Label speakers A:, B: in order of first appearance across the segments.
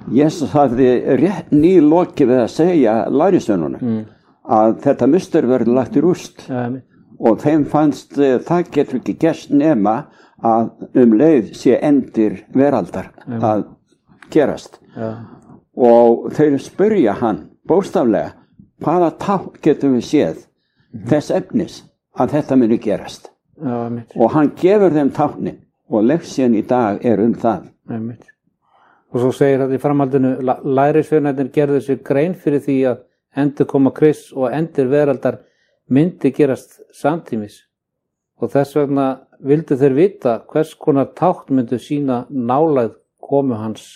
A: Jesus hafði rétt nýlokið við að segja lærisveinunum að þetta mustur verður lagt í rúst og þeim fannst það getur ekki gerst nema að leið sé endir veraldar að gerast og þeir spyrja hann bókstaflega hvaða tákn getum við séð þess efnis að þetta muni gerast og hann gefur þeim táknin og leksían í dag það
B: og svo segir þetta í framhaldinu lærisveinarnir gerðu sér grein fyrir því að endurkoma Krists og endir veraldar myndi gerast samtímis og þess vegna vildu þeir vita hvers konar tákn myndu sína nálægð komu hans.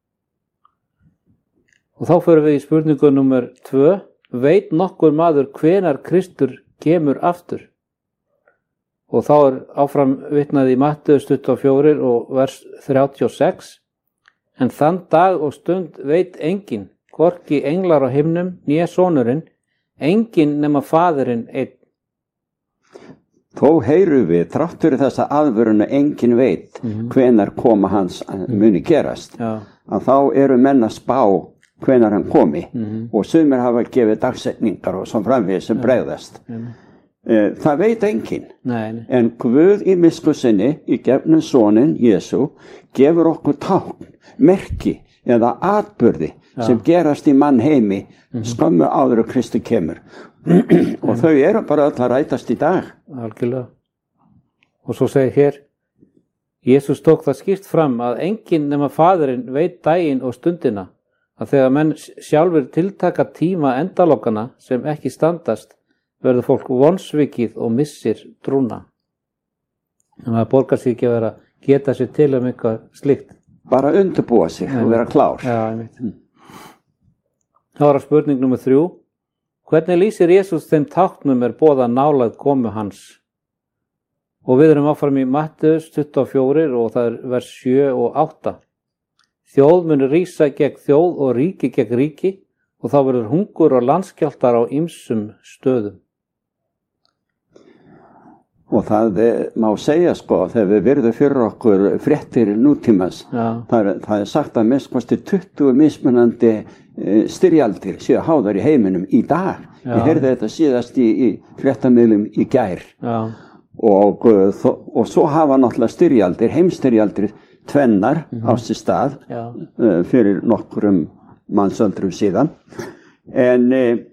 B: Og þá förum við í spurningu númer 2. Veit nokkur maður hvenær Kristur kemur aftur? Og þá áfram vitnað í Matteus 24 og vers 36. En þann dag og stund veit enginn, hvorki englar á himnum, né sonurinn, enginn nema faðirinn einn.
A: Þó heyrum við, þrátt fyrir þessa aðvörun að enginn veit hvenær koma hans muni gerast, að þá eru menn að spá hvenær hann komi og sumir hafa gefið dagsetningar og svo framvegis sem bregðast. Það veit enginn, en Guð í miskunni í gegnum soninn Jesú gefur okkur tákn, merki eða atburði sem gerast í mannheimi skömmu áður og Kristi kemur og þau eru bara öll að rætast í dag.
B: Algjörlega. Og svo segir hér, Jesús tók það skýrt fram að enginn nema faðirinn veit daginn og stundina, að þegar menn sjálfur tiltaka tíma endalokana sem ekki standast, verður fólk vonsvikið og missir trúna. En það borgar sig ekki að vera geta sér til eitthvað slíkt.
A: Bara undirbúa sig og vera klár.
B: Já, ég veit. Þá var spurning númer 3. Hvernig lýsir Jesús þeim táknum boðað nálægð komu hans? Og við erum áfram í Matteus 24 og það vers 7 og 8. Þjóð muni rísa gegn þjóð og ríki gegn ríki og þá verður hungur og landskjálftar á ýmsum stöðum.
A: Og það má segja þegar við virðum fyrir okkur fréttir nútímans, það sagt að minnst 20 mismunandi styrjaldir séu háðar í heiminum í dag. Ég heyrði þetta síðast í fréttamiðlum í gær. Og svo hafa náttúrulega styrjaldir, heimstyrjaldir tvennar á sér stað fyrir nokkrum mannsöldrum síðan. En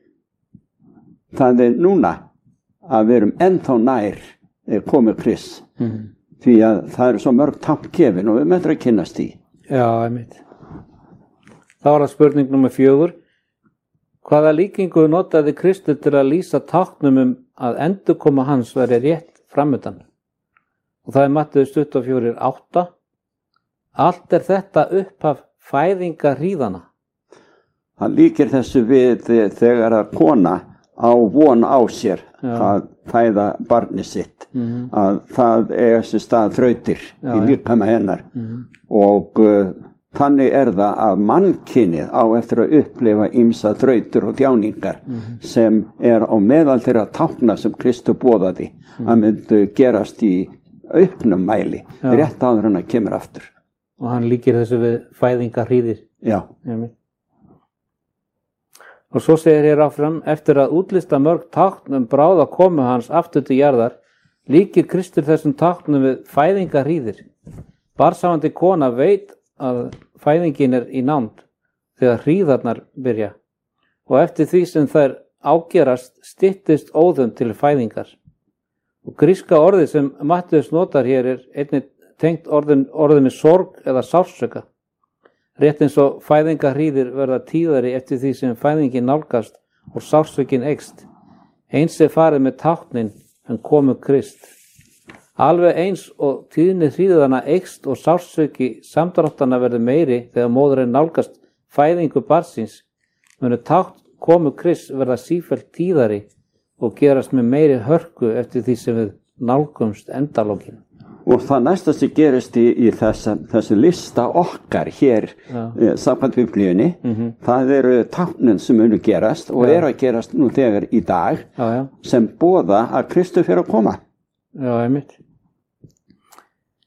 A: það núna að við erum ennþá nær komið Krists því að það svo mörg tákn gefin og við möttum að kynnast því.
B: Já, einmitt. Þá var það spurning númer 4. Hvaða líkingu notaði Kristur til að lýsa táknum að endurkoma hans veri rétt framundan? Og það Matteus 24:8. Allt þetta upphaf fæðingarhríðana.
A: Hann líkir þessu við þegar að kona á von á sér að fæða barni sitt, að það sér stað þrautir í líkama hennar og þannig það að mannkynið á eftir að upplifa ýmsa þrautir og þjáningar sem á meðal þeirra tákna sem Kristur boðaði að myndu gerast í auknum mæli rétt áður en að kemur aftur.
B: Og hann líkir þessu við fæðingarhríðir.
A: Já.
B: Og svo segir hér áfram, eftir að útlista mörg tákn bráða komu hans aftur til jarðar, líkir Kristur þessum táknum við fæðingarhríðir. Barnshafandi kona veit að fæðingin í nánd þegar hríðarnar byrja og eftir því sem þær ágerast styttist óðum til fæðingar. Og gríska orðið sem Matteus notar hér einnig tengt orðinu sorg eða sársauka. Rétt eins og fæðingarhríðir verða tíðari eftir því sem fæðingin nálgast og sársaukin eykst. Eins farið með táknin en komu Krist. Alveg eins og tíðni hríðana eykst og sársauki samdráttana verður meiri þegar móðurinn nálgast fæðingu barnsins, munu tákn komu Krist verða sífellt tíðari og gerast með meiri hörku eftir því sem við nálgumst endalokin.
A: Og það næsta sem gerist í þessu lista okkar hér samkvæmt Biblíunni, það eru táknin sem munu gerast og að gerast nú þegar í dag sem boða að Kristur fyrir að koma.
B: Já, einmitt.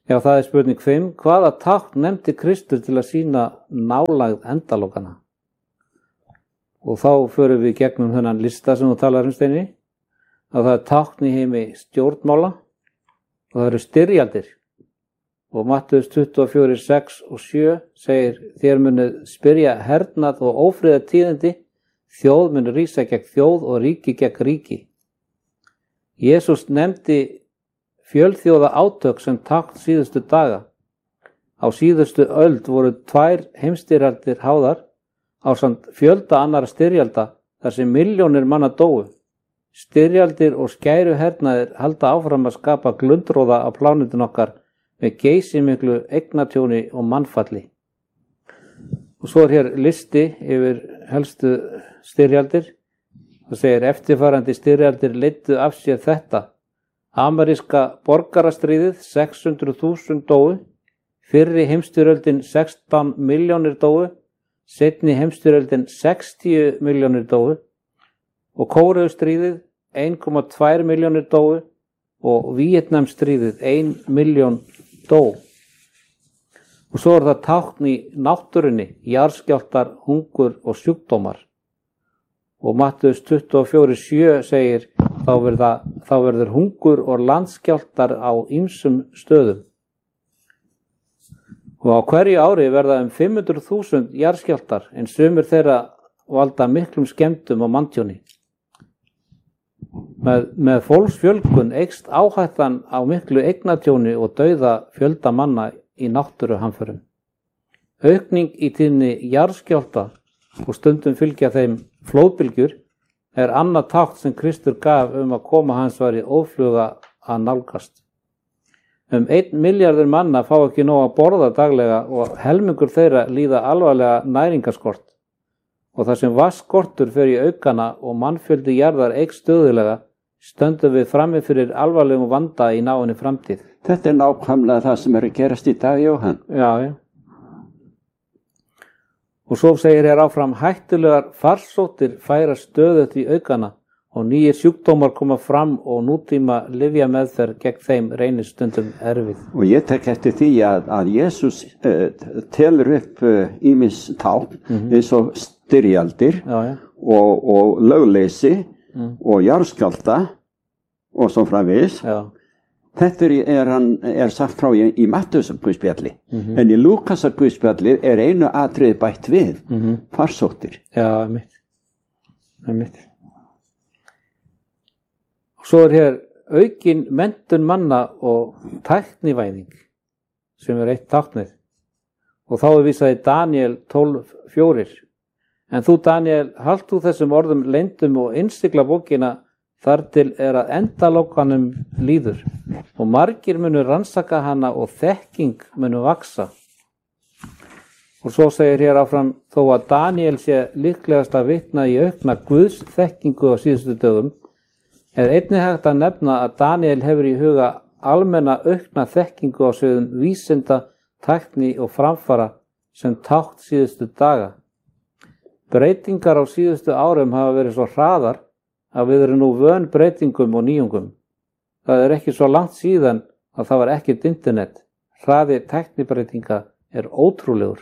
B: Já, það spurning 5. Hvaða tákn nefndi Kristur til að sýna nálægð endalokana? Og þá förum við gegnum þennan lista sem þú talar Steini, að það tákn í heimi stjórnmála og það eru styrjaldir. Og Mattheus 24, 6 og 7 segir: þér munið spyrja hernað og ófriða tíðindi, þjóð mun rísa gegn þjóð og ríki gegn ríki. Jesús nefndi fjölþjóða átök sem tákn síðustu daga. Á síðustu öld voru 2 heimsstyrjaldir háðar ásamt fjölda annara styrjalda þar sem milljónir manna dóu. Styrjaldir og skæru hernaðir halda áfram að skapa glundróða á plánetin okkar með geysimiklu eignatjóni og mannfalli. Og svo hér listi yfir helstu styrjaldir. Það segir: eftirfarandi styrjaldir leiddu af sér þetta: ameríska borgarastríðið 600.000 dóu, fyrri heimsstyrjöldin 16 milljónir dóu, seinni heimsstyrjöldin 60 milljónir dóu og Kóreustríðið 1,2 milljónir dóu og Víetnamstríðið 1 milljón dó. Og svo það tákn í náttúrunni, jarðskjálftar, hungur og sjúkdómar. Og Mattheus 24, 7 segir: þá verður hungur og landskjálftar á ýmsum stöðum. Og á hverju ári verða 500.000 jarðskjálftar, en sumir þeirra valda miklum skemmdum og manntjóni. Með fólksfjölgun eykst áhættan á miklu eignatjóni og dauða fjölda manna í náttúruhamförum. Aukning í tíðni jarðskjálfta og stundum fylgja þeim flóðbylgjur er annað tákn sem Kristur gaf að koma hans væri ófluga að nálgast. 1 milljarður manna fá ekki nóg að borða daglega og helmingur þeirra líða alvarlega næringarskort. Og þar sem vatnsskortur fer í aukana og mannfjöldi jarðar eykst stöðulega, stöndum við frammi fyrir alvarlegum vanda í náinni framtíð.
A: Þetta nákvæmlega það sem að gerast í dag, Jóhann.
B: Já. Og svo segir hér áfram: hættulegar farsóttir færa stöðugt í aukana og nýjir sjúkdómar koma fram og nútíma lyfjameðferð gegn þeim reynist stundum erfið.
A: Og ég tek eftir því að Jesús telur upp ýmis tákn eins og styrjaldir og lögleysi og jarðskjálfta og svo framvegis. Þetta er sagt frá í Mattheusarguðspjalli, en í Lúkasarguðspjalli er einu atriði bætt við, farsóttir.
B: Já, mitt. Svo hér aukin menntun manna og tæknivæðing sem eitt táknið. Og þá vísað í Daniel 12:4. En þú, Daniel, halt þú þessum orðum leyndum og innsigla bókina þar til að endalokanum líður. Og margir munu rannsaka hana og þekking munu vaksa. Og svo segir hér áfram: þó að Daniel sé líklegast að vitna í aukna Guðs þekkingu á síðustu dögum, er einnig hægt að nefna að Daniel hefur í huga almenna aukna þekkingu á sviðum vísinda, tækni og framfara sem tákn síðustu daga. Breytingar á síðustu árum hafa verið svo hraðar að við erum nú vön breytingum og nýjungum. Það er ekki svo langt síðan að það var ekkert internet. Hraði tæknibreytinga er ótrúlegur.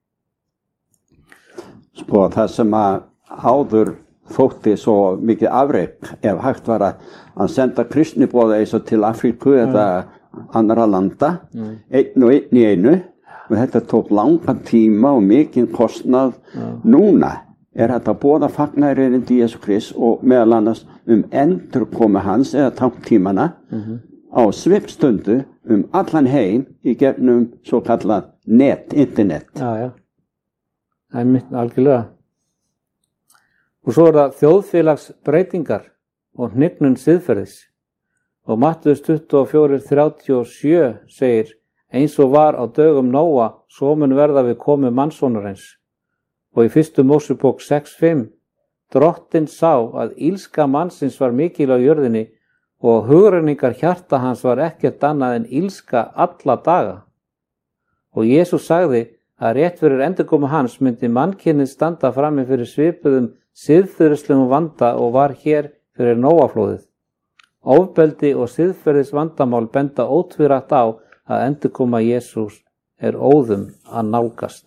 A: Sko, það sem að áður þótti svo mikið afrek ef hægt var að senda kristniboða eins og til Afríku eða annara landa, einn og einn í einu, og þetta tók langan tíma og mikinn kostnað. Núna er þetta boða fagnaðarerindi Jesú Krist og meðal annars endurkomu hans eða tákntímana á svipstundu allan heim í gegnum svo kallað internet.
B: Já. Það er mitt algjörlega. Og svo er það þjóðfélagsbreytingar og hnignun siðferðis. Og Mattheus 24, 37 segir: eins og var á dögum Nóa, svo mun verða við komu mannssonarins. Og í 1. Mósebók 6:5: Drottinn sá að illska mannsins var mikil á jörðinni og hugrenningar hjarta hans var ekkert annað en illska alla daga. Og Jesús sagði að rétt fyrir endurkomu hans myndi mannkynið standa frammi fyrir svipuðum siðferðislegum vanda og var hér fyrir Nóaflóðið. Ofbeldi og siðferðis vandamál benda ótvírætt á að endurkoma Jesús óðum að nálgast.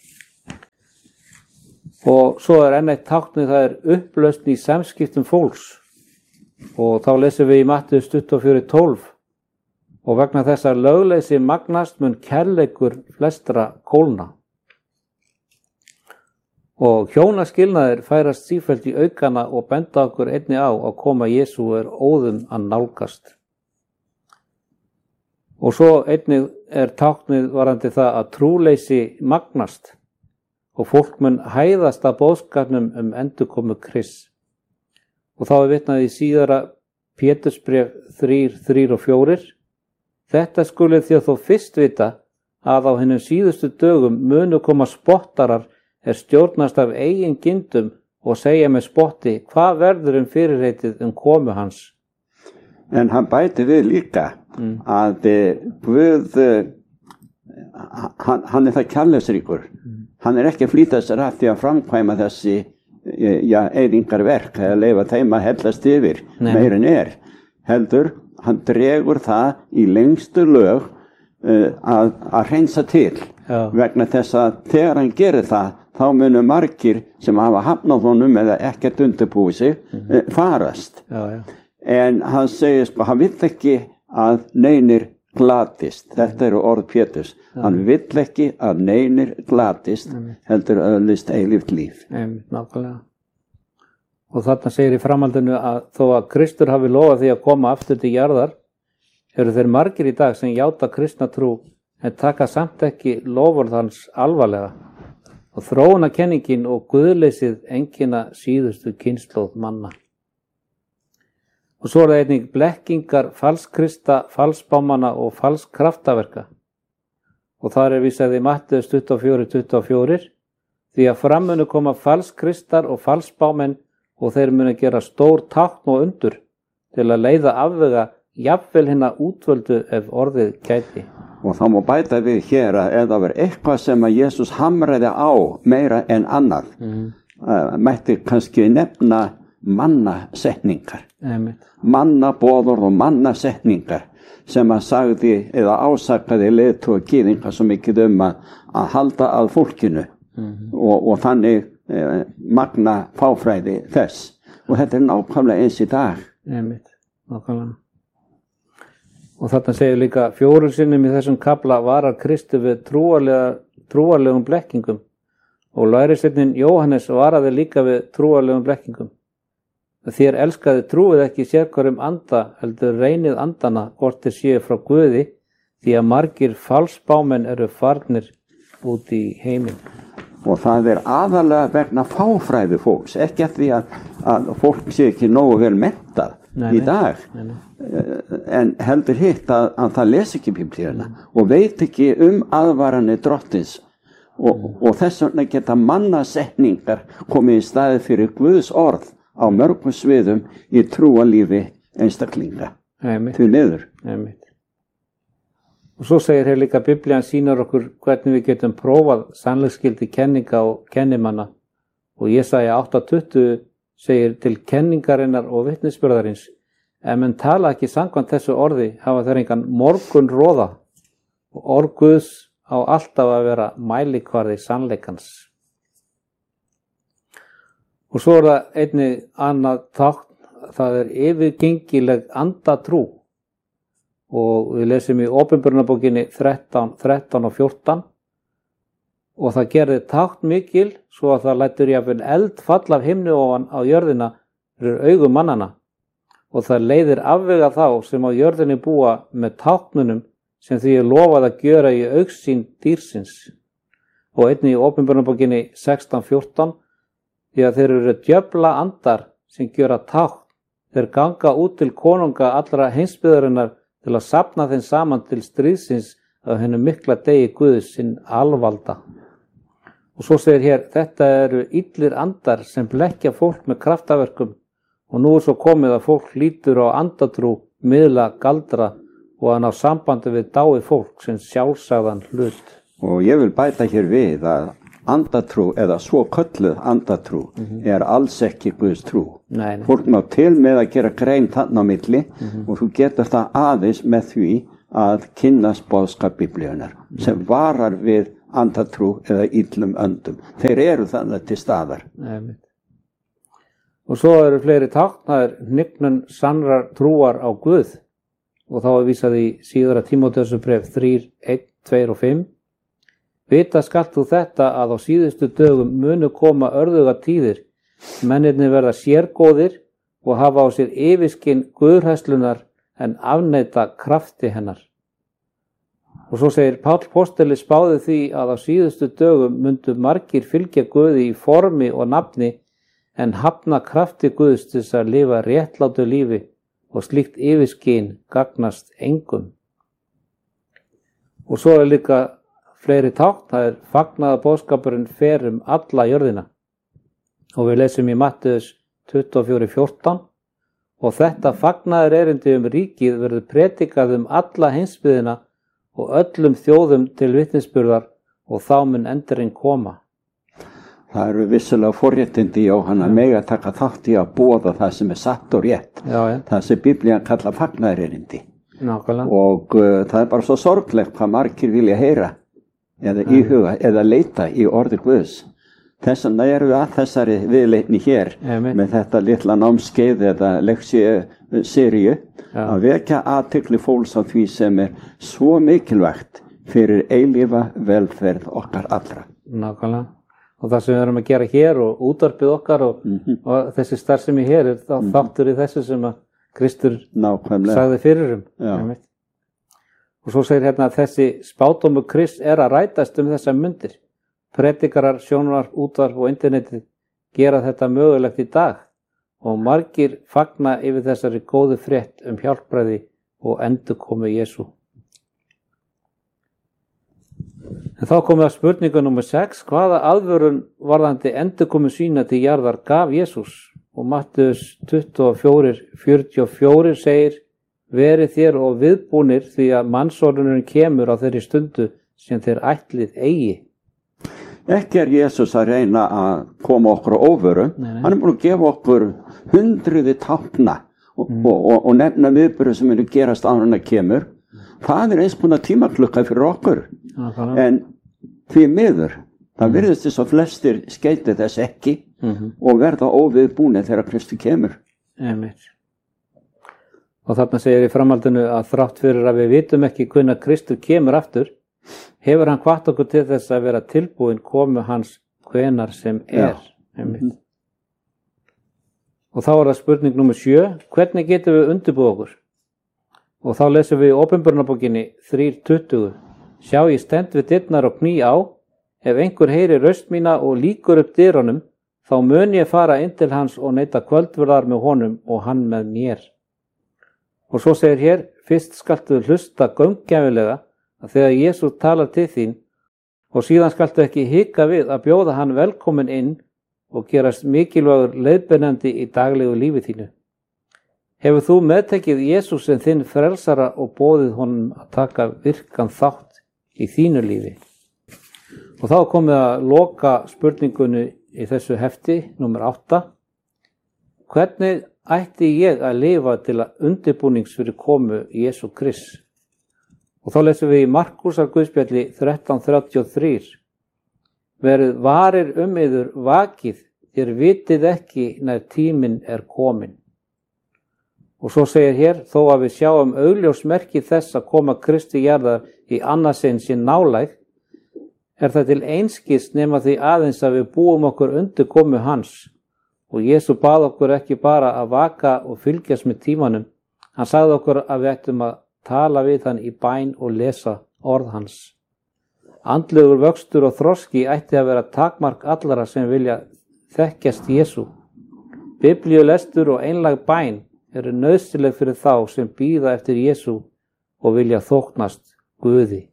B: Og svo enn eitt táknið, það upplausn í samskiptum fólks. Og þá lesum við í Mattheus 24:12. Og vegna þess að lögleysi magnast mun kærleikur flestra kólna. Og hjónaskilnaðir færast sífellt í aukana og benda okkur einnig á að koma Jesú óðum að nálgast. Og svo einnig táknið varandi það að trúleysi magnast og fólk mun hæðast að boðskapnum endurkomu Krists. Og þá vitnað í síðara Pétursbréf 3:3 og 4. Þetta skuluð þér þó fyrst vita að á hinum síðustu dögum munu koma spottarar stjórnast af eigin gindum og segja með spotti hvað verður fyrirheitið komu hans.
A: En hann bæti við líka að Guð, hann það kærleiksríkur. Hann ekki að flýta sér að því að framkvæma þessi eyðingarverk eða leyfa þeim að hellast yfir meir en heldur, hann dregur það í lengstu lög að hreinsa til. Vegna þess að þegar hann gerir það, þá munu margir sem hafa hafnað honum eða ekkert undirbúið sig farast. En hann segir hann vill ekki að neinir glatist. Þetta eru orð Péturs. Hann vill ekki að neinir glatist, heldur öðlist eilíft líf.
B: Nákvæmlega. Og þarna segir í framhaldinu að þó að Kristur hafi lofað því að koma aftur til jarðar, eru þeir margir í dag sem játa kristna trú en taka samt ekki loforð hans alvarlega. Og þróunarkenningin og guðleysið einkina síðustu kynslóð manna. Og svo það einnig blekkingar, falskrista, falsbámana og falskraftaverka. Og þar vísað í Mattheus 24:24, því að fram munu koma falskristar og falsbámenn og þeir munu gera stór tákn og undur til að leiða afvega jafnvel hinna útvöldu ef orðið gæti.
A: Og þá má bæta við hér að ef það var eitthvað sem að Jesús hamraði á meira en annað, mætti kannski nefna mannasetningar. Mannaboðorð og mannasetningar sem að sagði eða ásakaði leiðtoga gyðinga svo mikið að halda að fólkinu og þannig magna fáfræði þess. Og þetta nákvæmlega eins í dag.
B: Nákvæmlega. Og þarna segir líka 4 sinnum í þessum kafla varar Kristi við trúarlegum blekkingum og lærisveinninn Jóhannes varaði líka við trúarlegum blekkingum. Þér elskaði trúið ekki sérhverjum anda heldur reynið andana hvort þeir séu frá Guði því að margir falsbámenn eru farnir út í heiminn.
A: Og það aðalega vegna fáfræði fólks, ekki að því að fólk sé ekki nógu vel menntað í dag. En heldur hitt að það les ekki Biblíuna og veit ekki aðvaranir drottins og þess vegna geta mannasetningar komið í staði fyrir Guðs orð á mörgum sviðum í trúalífi einstaklinga. Því miður.
B: Og svo segir hér líka Biblían sýnar okkur hvernig við getum prófað sannleiksgildi kenninga og kennimanna og Jesaja 8:20 segir til kenningarinnar og vitnisburðarins ef menn tala ekki samkvæmt þessu orði hafa þeir engan morgun róða og orð Guðs á alltaf að vera mælikvarði sannleikans. Og svo það einnig annað tákn, það yfirgengileg andatrú og við lesum í Opinberunarbókinni 13 og 14 og það gerði tákn mikil svo að það lætur jafnvel eld falla af himni ofan á jörðina fyrir augum mannana og það leiðir afvega þá sem á jörðinni búa með táknunum sem því lofað að gjöra í augsýn dýrsins. Og einnig í Opinberunarbókinni 16:14 því að þeir eru djöfla andar sem gjöra tákn. Þeir ganga út til konunga allra heimsbyggðarinnar til að safna þeim saman til stríðsins af hennu mikla degi Guðs sinn alvalda. Og svo segir hér, þetta eru illir andar sem blekkja fólk með kraftaverkum og nú svo komið að fólk lítur á andatrú, miðla, galdra og að ná sambandi við dáið fólk sem sjálfsagðan hlut.
A: Og ég vil bæta hér við að andatrú eða svo kölluð andatrú alls ekki Guðs trú. Fólk má til með að gera grein þarna á milli og þú getur það aðeins með því að kynnast boðskap Biblíunar sem varar við andatrú eða illum öndum. Þeir eru þannig til staðar.
B: Og svo eru fleiri tákn, það hnignun sannrar trúar á Guð, og þá vísað í síðara Tímóteusarbréf 3, 1, 2 og 5. Vita skalt þú þetta að á síðustu dögum munu koma örðuga tíðir, mennirnir verða sérgóðir og hafa á sér yfirskinn guðhræðslunar en afneita krafti hennar. Og svo segir Páll postuli spáði því að á síðustu dögum mundu margir fylgja Guði í formi og nafni en hafna krafti Guðs til þess að lifa réttlátu lífi og slíkt yfirskinn gagnast engum. Og svo líka fleiri tákn, það fagnaða boðskapurinn fer alla jörðina. Og við lesum í Matteus 24:14 og þetta fagnaður erindi ríkið verður predikað alla heimsbyggðina og öllum þjóðum til vitnisburðar og þá mun endurinn koma.
A: Það eru vissulega forréttindi Jóhann að mega taka þátt í að boða það sem satt og rétt. Það sem Biblían kallar fagnaðarerindi. Og það bara svo sorglegt hvað margir vilja heyra eða íhuga eða leita í orði Guðs. Þess vegna eru við að þessari viðleitni hér með þetta litla námskeið eða leksíuseríu að vekja athygli fólks á því sem svo mikilvægt fyrir eilífa velferð okkar allra.
B: Nákvæmlega. Og það sem við erum að gera hér og útvarpið okkar og þessi starfsemi hér þáttur í þessu sem að Kristur sagði fyrir Og svo segir hérna að þessi spádómur Krists að rætast þessar mundir. Predikarar, sjónvarp, útvarp og internetið gera þetta mögulegt í dag og margir fagna yfir þessari góðu frétt hjálpræði og endurkomu Jesú. En þá komum við að spurningu númer 6. Hvaða aðvörun varðandi endurkomu sína til jarðar gaf Jesús? Og Matteus 24:44 segir: Verið þér og viðbúnir því að mannsonurinn kemur á þeirri stundu sem þeir ætlið eigi.
A: Ekki Jesús að reyna að koma okkur á óvöru. Hann búin að gefa okkur hundruði tákna og nefna viðburði sem eru gerast áður en að kemur. Það eins búin að tímaklukka fyrir okkur. En því miður, það virðist þess að flestir skeiti þess ekki og verða óviðbúnir þegar Kristi kemur.
B: Og þarna segir í framhaldinu að þrátt fyrir að við vitum ekki hvenær Kristur kemur aftur, hefur hann hvatt okkur til þess að vera tilbúin komu hans hvenar sem Og þá það spurning númer 7. Hvernig getum við undirbúið okkur? Og þá lesum við í Opinberunarbókinni 3:20. Sjá, ég stend við dyrnar og kný á. Ef einhver heyri raust mína og lýkur upp dyrunum, þá mun ég fara inn til hans og neita kvöldverðar með honum og hann með mér. Og svo segir hér: fyrst skaltu hlusta gaumgæfilega að þegar Jesús talar til þín og síðan skaltu ekki hika við að bjóða hann velkomin inn og gerast mikilvægur leiðbeinandi í daglegu lífi þínu. Hefur þú meðtekið Jesús sem þinn frelsara og boðið honum að taka virkan þátt í þínu lífi? Og þá komið að loka spurningunni í þessu hefti, númer 8. Hvernig ætti ég að lifa til að undirbúnings fyrir komu Jesú Krists? Og þá lesum við í Markúsar Guðspjalli 13:33. Verið varir yður vakið, þér vitið ekki nær tíminn komin. Og svo segir hér: þó að við sjáum augljós merki þess að koma Kristi jarðar í annað sinn sé nálæg, það til einskis nema því aðeins að við búum okkur undir komu hans. Og Jesú bað okkur ekki bara að vaka og fylgjast með tímanum, hann sagði okkur að við ættum að tala við hann í bæn og lesa orð hans. Andlegur vöxtur og þroski ætti að vera takmark allara sem vilja þekkjast Jesú. Biblíulestur og einlæg bæn eru nauðsynleg fyrir þá sem bíða eftir Jesú og vilja þóknast Guði.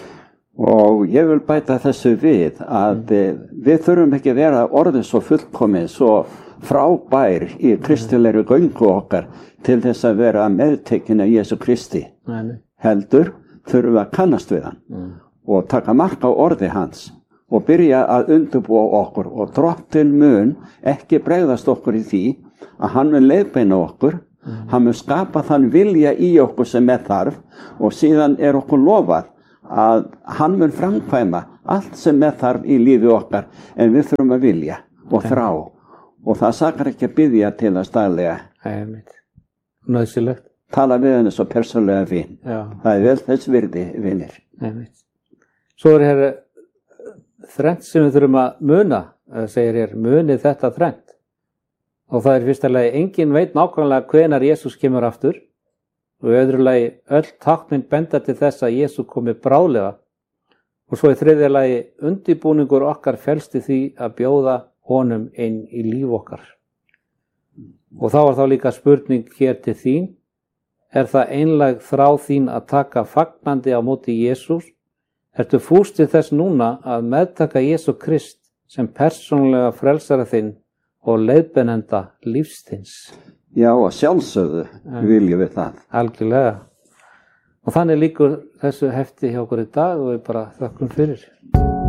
A: Og ég vil bæta þessu við að við þurfum ekki að vera orðið svo fullkomið, svo frábær í kristilegri göngu okkar til þess að vera meðtekin af Jesú Kristi. Heldur þurfum við að kannast við hann og taka mark á orði hans og byrja að undirbúa okkur, og Drottinn mun ekki bregðast okkur í því að hann mun leiðbeina okkur Hann mun skapa þann vilja í okkur sem þarf og síðan okkur lofað að hann mun framkvæma allt sem þarf í lífi okkar en við þurfum að vilja og þrá og það sakar ekki að biðja til þess daglega.
B: Nauðsynlegt.
A: Tala við henni svo persónlega vin. Það vel þess virði vinir.
B: Svo hér þrennt sem við þurfum að muna, segir hér, munið þetta þrennt. Og það fyrsta lagi, enginn veit nákvæmlega hvenær Jesús kemur aftur og í öðru lagi, öll táknin benda til þess að Jesús komi bráðlega og svo í þriðja lagi, undirbúningur okkar felst í því að bjóða honum inn í líf okkar. Og þá var þá líka spurning hér til þín, það einlæg þrá þín að taka fagnandi á móti Jesús? Ertu fús til þess núna að meðtaka Jesú Krist sem persónulega frelsara þinn og leiðbeinenda lífsþins?
A: Já, og sjálfsögðu viljum við það.
B: Algjörlega. Og þannig líkur þessu hefti hjá okkur í dag og við bara þökkum fyrir.